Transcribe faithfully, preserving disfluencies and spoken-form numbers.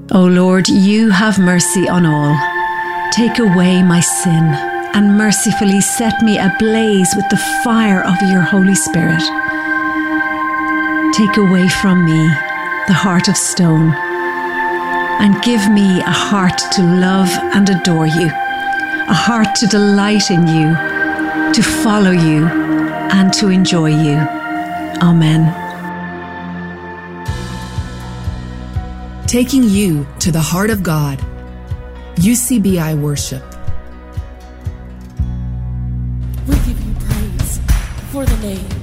O Lord, you have mercy on all. Take away my sin and mercifully set me ablaze with the fire of your Holy Spirit. Take away from me the heart of stone and give me a heart to love and adore you, a heart to delight in you, to follow you and to enjoy you. Amen. Taking you to the heart of God. U C B I Worship. We give you praise for the name